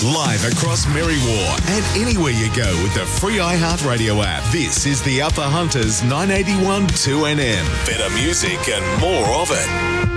Live across Merriwar and anywhere you go with the free iHeartRadio app. This is the Upper Hunters 981 2NM. Better music and more of it.